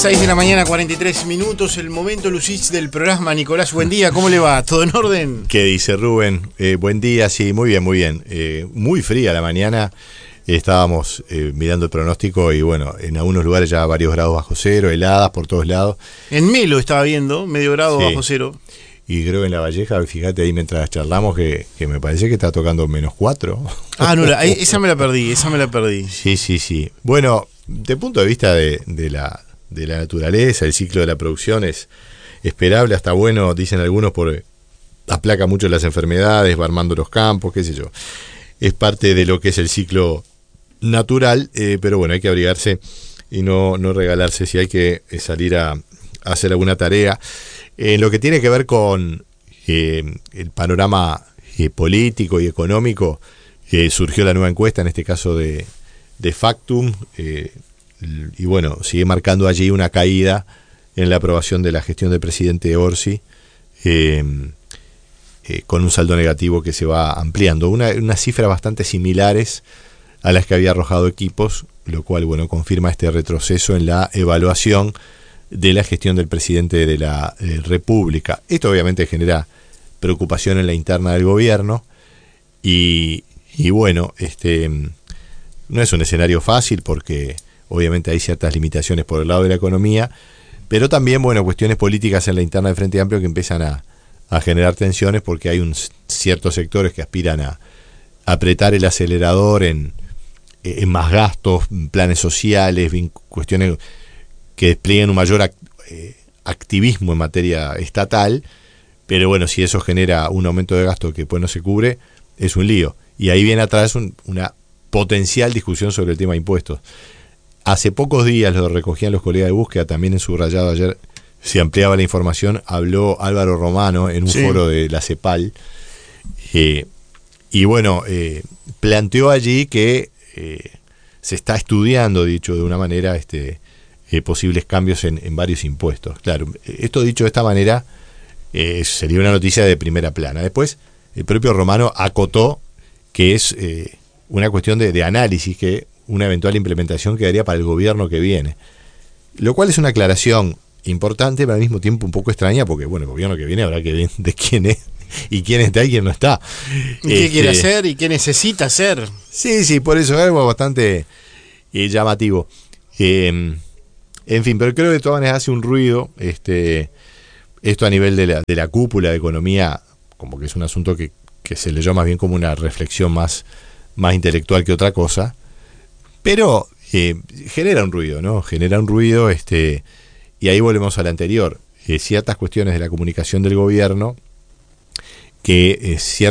6 de la mañana, 43 minutos, el momento Lucich del programa. Nicolás, buen día, ¿cómo le va? ¿Todo en orden? ¿Qué dice Rubén? Buen día, sí, muy bien, muy bien. Muy fría la mañana, estábamos mirando el pronóstico y bueno, en algunos lugares ya varios grados bajo cero, heladas por todos lados. En Melo estaba viendo, medio grado bajo cero. Y creo que en La Valleja, fíjate ahí mientras charlamos que me parece que está tocando -4. Ah, no, esa me la perdí. Sí. Bueno, de punto de vista de la naturaleza, el ciclo de la producción es esperable, hasta bueno, dicen algunos, porque aplaca mucho las enfermedades, va armando los campos, qué sé yo. Es parte de lo que es el ciclo natural, pero bueno, hay que abrigarse y no regalarse si hay que salir a hacer alguna tarea. En lo que tiene que ver con el panorama político y económico, surgió la nueva encuesta, en este caso de Factum, y bueno, sigue marcando allí una caída en la aprobación de la gestión del presidente Orsi, con un saldo negativo que se va ampliando, unas cifras bastante similares a las que había arrojado Equipos, lo cual bueno, confirma este retroceso en la evaluación de la gestión del presidente de la República. Esto obviamente genera preocupación en la interna del gobierno y bueno, no es un escenario fácil porque obviamente hay ciertas limitaciones por el lado de la economía, pero también, bueno, cuestiones políticas en la interna del Frente Amplio que empiezan a generar tensiones porque hay ciertos sectores que aspiran a apretar el acelerador en más gastos, planes sociales, cuestiones que desplieguen un mayor activismo en materia estatal, pero bueno, si eso genera un aumento de gasto que después no se cubre, es un lío. Y ahí viene atrás una potencial discusión sobre el tema de impuestos. Hace pocos días, lo recogían los colegas de búsqueda, también en su rayado ayer se ampliaba la información, habló Álvaro Romano en un foro de la CEPAL, y bueno, planteó allí que se está estudiando, dicho de una manera, posibles cambios en varios impuestos. Claro, esto dicho de esta manera sería una noticia de primera plana. Después, el propio Romano acotó que es una cuestión de análisis, que una eventual implementación quedaría para el gobierno que viene. Lo cual es una aclaración importante, pero al mismo tiempo un poco extraña, porque bueno, el gobierno que viene habrá que ver de quién es, y quién está y quién no está. ¿Y qué quiere hacer y qué necesita hacer? Sí, por eso es algo bastante llamativo. En fin, pero creo que de todas maneras hace un ruido esto a nivel de la cúpula de economía, como que es un asunto que se leyó más bien como una reflexión más intelectual que otra cosa, pero genera un ruido, ¿no? Genera un ruido, y ahí volvemos al anterior, ciertas cuestiones de la comunicación del gobierno que